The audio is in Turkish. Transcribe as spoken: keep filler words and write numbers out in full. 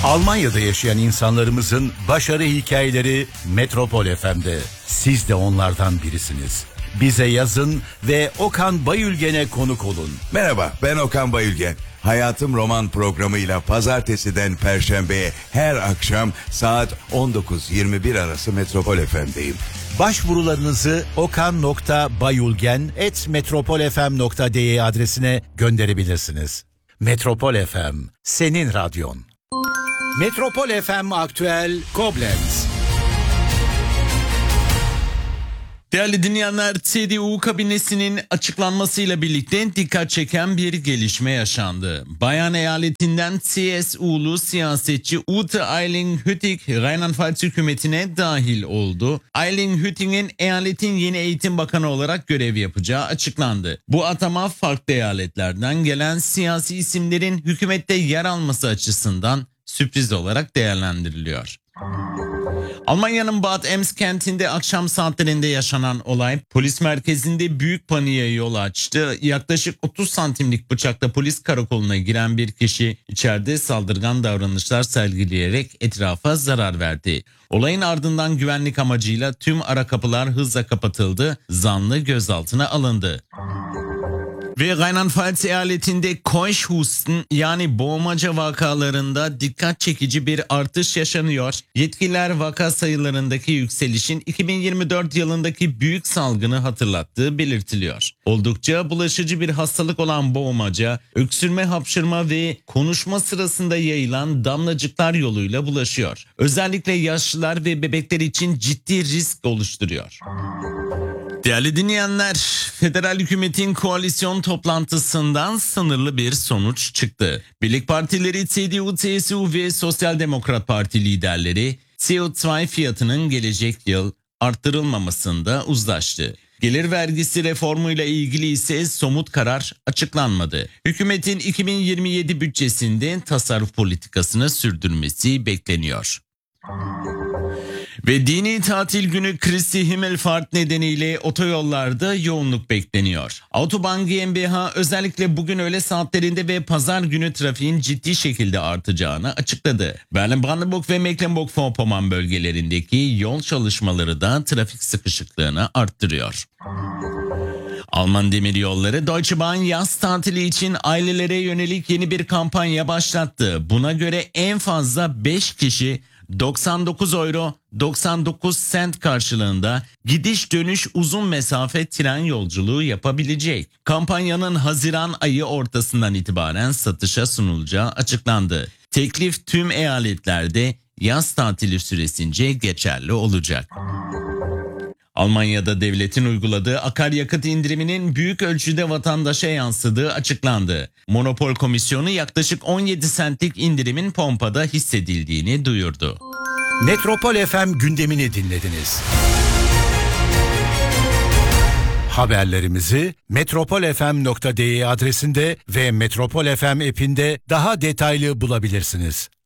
Almanya'da yaşayan insanlarımızın başarı hikayeleri Metropol F M'de. Siz de onlardan birisiniz. Bize yazın ve Okan Bayülgen'e konuk olun. Merhaba, ben Okan Bayülgen. Hayatım Roman programıyla pazartesiden perşembeye her akşam saat on dokuz yirmi bir arası Metropol F M'deyim. Başvurularınızı okan nokta bayülgen at metropolfm nokta de adresine gönderebilirsiniz. Metropol F M, senin radyon. Metropol F M Aktüel Koblenz. Değerli dinleyenler, C D U kabinesinin açıklanmasıyla birlikte dikkat çeken bir gelişme yaşandı. Bayan eyaletinden C S U'lu siyasetçi Ute Eiling-Hütting Rheinland-Pfalz hükümetine dahil oldu. Eiling-Hütting'in eyaletin yeni eğitim bakanı olarak görev yapacağı açıklandı. Bu atama farklı eyaletlerden gelen siyasi isimlerin hükümette yer alması açısından sürpriz olarak değerlendiriliyor. Almanya'nın Bad Ems kentinde akşam saatlerinde yaşanan olay polis merkezinde büyük paniğe yol açtı. Yaklaşık otuz santimlik bıçakla polis karakoluna giren bir kişi içeride saldırgan davranışlar sergileyerek etrafa zarar verdi. Olayın ardından güvenlik amacıyla tüm ara kapılar hızla kapatıldı. Zanlı gözaltına alındı. Ve Rheinland-Pfalz eyaletinde Keuschhusten yani boğmaca vakalarında dikkat çekici bir artış yaşanıyor. Yetkililer vaka sayılarındaki yükselişin iki bin yirmi dört yılındaki büyük salgını hatırlattığı belirtiliyor. Oldukça bulaşıcı bir hastalık olan boğmaca, öksürme, hapşırma ve konuşma sırasında yayılan damlacıklar yoluyla bulaşıyor. Özellikle yaşlılar ve bebekler için ciddi risk oluşturuyor. Değerli dinleyenler, federal hükümetin koalisyon toplantısından sınırlı bir sonuç çıktı. Birlik partileri C D U, C S U ve Sosyal Demokrat Parti liderleri C O iki fiyatının gelecek yıl arttırılmamasında uzlaştı. Gelir vergisi reformuyla ilgili ise somut karar açıklanmadı. Hükümetin iki bin yirmi yedi bütçesinde tasarruf politikasını sürdürmesi bekleniyor. Ve dini tatil günü Kristi Himmelfahrt nedeniyle otoyollarda yoğunluk bekleniyor. Autobahn GmbH özellikle bugün öğle saatlerinde ve pazar günü trafiğin ciddi şekilde artacağını açıkladı. Berlin-Brandenburg ve Mecklenburg-Vorpommern bölgelerindeki yol çalışmaları da trafik sıkışıklığını arttırıyor. Alman Demiryolları Deutsche Bahn yaz tatili için ailelere yönelik yeni bir kampanya başlattı. Buna göre en fazla beş kişi doksan dokuz euro doksan dokuz sent karşılığında gidiş dönüş uzun mesafe tren yolculuğu yapabilecek. Kampanyanın Haziran ayı ortasından itibaren satışa sunulacağı açıklandı. Teklif tüm eyaletlerde yaz tatili süresince geçerli olacak. Almanya'da devletin uyguladığı akaryakıt indiriminin büyük ölçüde vatandaşa yansıdığı açıklandı. Monopol Komisyonu yaklaşık on yedi sentlik indirimin pompada hissedildiğini duyurdu. Metropol F M gündemini dinlediniz. Haberlerimizi metropolfm nokta de adresinde ve Metropol F M app'inde daha detaylı bulabilirsiniz.